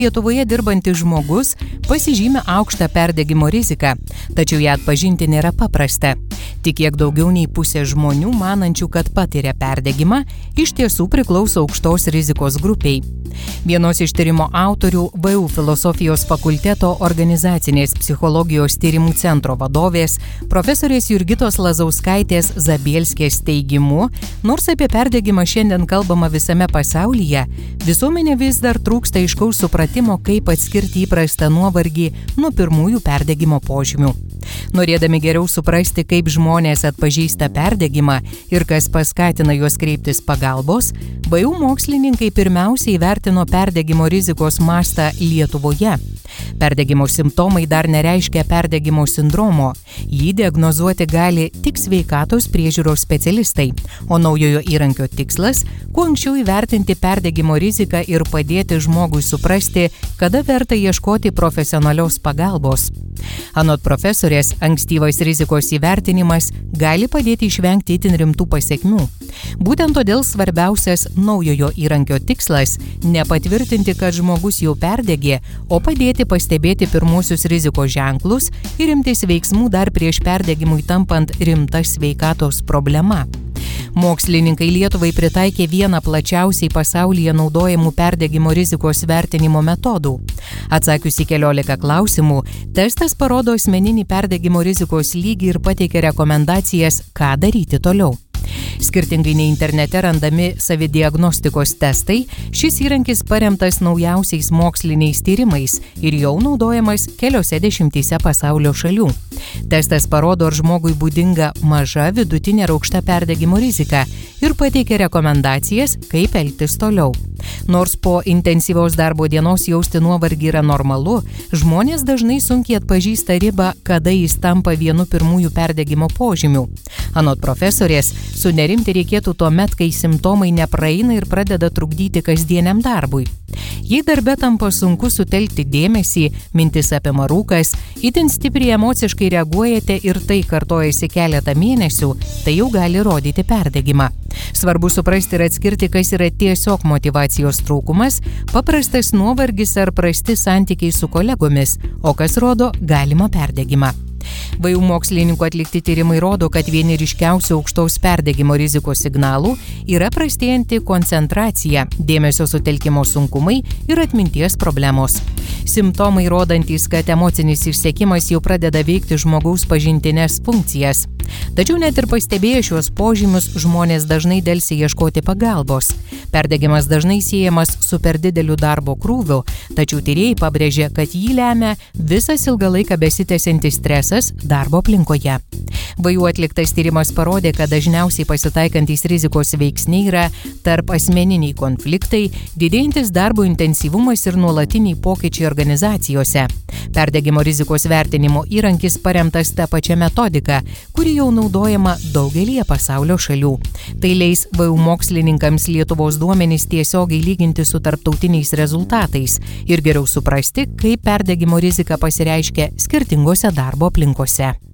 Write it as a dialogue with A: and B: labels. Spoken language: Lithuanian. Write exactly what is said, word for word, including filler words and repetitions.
A: Lietuvoje dirbantis žmogus pasižymi aukštą perdegimo riziką, tačiau ją atpažinti nėra paprasta. Tik kiek daugiau nei pusė žmonių manančių, kad patiria perdegimą, iš tiesų priklauso aukštos rizikos grupiai. Vienos iš tyrimo autorių V U filosofijos fakulteto organizacinės psichologijos tyrimų centro vadovės profesorės Jurgitos Lazauskaitės Zabielskės teigimu, nors apie perdegimą šiandien kalbama visame pasaulyje, visuomenė vis dar trūksta aiškaus supratimo, kaip atskirti įprastą nuovargį nuo pirmųjų perdegimo požymių. Norėdami geriau suprasti, kaip žmonės atpažįsta perdegimą ir kas paskatina juos kreiptis pagalbos, V U mokslininkai pirmiausiai įvertino perdegimo rizikos mastą Lietuvoje. Perdegimo simptomai dar nereiškia perdegimo sindromo. Jį diagnozuoti gali tik sveikatos priežiūros specialistai, o naujojo įrankio tikslas – kuo anksčiau įvertinti perdegimo riziką ir padėti žmogui suprasti, kada verta ieškoti profesionalios pagalbos. Anot profesorės, ankstyvas rizikos įvertinimas gali padėti išvengti itin rimtų pasekmių. Būtent todėl svarbiausias naujojo įrankio tikslas – nepatvirtinti, kad žmogus jau perdegė, o padėti pastebėti pirmuosius rizikos ženklus ir imtis veiksmų dar prieš perdegimui tampant rimta sveikatos problema. Mokslininkai Lietuvai pritaikė vieną plačiausiai pasaulyje naudojamų perdegimo rizikos vertinimo metodų. Atsakius į keliolika klausimų, testas parodo asmeninį perdegimo rizikos lygį ir pateikia rekomendacijas, ką daryti toliau. Skirtingai nei internete randami savidiagnostikos testai, šis įrankis paremtas naujausiais moksliniais tyrimais ir jau naudojamas keliose dešimtyse pasaulio šalių. Testas parodo, ar žmogui būdinga maža, vidutinė ar aukšta perdegimo rizika ir pateikia rekomendacijas, kaip elgtis toliau. Nors po intensyvios darbo dienos jausti nuovargį yra normalu, žmonės dažnai sunkiai atpažįsta ribą, kada jis tampa vienu pirmųjų perdegimo požymių. Anot profesorės, sunerimti reikėtų tuomet, kai simptomai nepraeina ir pradeda trukdyti kasdieniam darbui. Jei darbe tampa sunku sutelkti dėmesį, mintis apima rūkas, itin stipriai emociškai reaguojate ir tai kartojasi keletą mėnesių, tai jau gali rodyti perdegimą. Svarbu suprasti ir atskirti, kas yra tiesiog motyvacijos trūkumas, paprastas nuovargis ar prasti santykiai su kolegomis, o kas rodo galimą perdegimą. V U mokslininkų atlikti tyrimai rodo, kad vieni ryškiausių aukštos perdegimo rizikos signalų yra prastėjanti koncentracija, dėmesio sutelkimo sunkumai ir atminties problemos. Simptomai rodantys, kad emocinis išsekimas jau pradeda veikti žmogaus pažintines funkcijas. Tačiau net ir pastebėję šios požymius, žmonės dažnai delsia ieškoti pagalbos. Perdegimas dažnai siejamas su per dideliu darbo krūviu, tačiau tyrėjai pabrėžė, kad jį lemia visas ilgą laiką besitęsiantis stresas darbo aplinkoje. V U atliktas tyrimas parodė, kad dažniausiai pasitaikantys rizikos veiksniai yra tarp asmeniniai konfliktai, didėjantis darbo intensyvumas ir nuolatiniai pokyčiai organizacijose. Perdegimo rizikos vertinimo įrankis paremtas tą pačią metodiką, kuri jau naudojama daugelyje pasaulio šalių. Tai leis V U mokslininkams Lietuvos duomenys tiesiogiai lyginti su tarptautiniais rezultatais ir geriau suprasti, kaip perdegimo rizika pasireiškia skirtingose darbo aplinkose.